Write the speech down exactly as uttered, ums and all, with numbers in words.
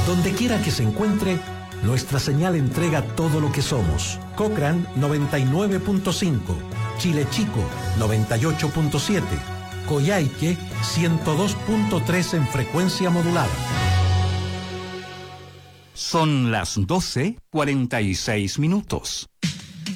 Donde quiera que se encuentre, nuestra señal entrega todo lo que somos. Cochrane noventa y nueve punto cinco, Chile Chico noventa y ocho punto siete, Coyhaique ciento dos punto tres en frecuencia modulada. Son las doce cuarenta y seis minutos.